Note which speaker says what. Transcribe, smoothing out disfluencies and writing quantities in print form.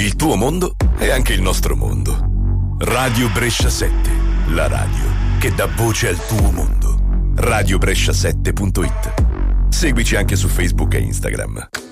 Speaker 1: Il tuo mondo è anche il nostro mondo. Radio Brescia 7, la radio che dà voce al tuo mondo. Radiobrescia7.it. Seguici anche su Facebook e Instagram.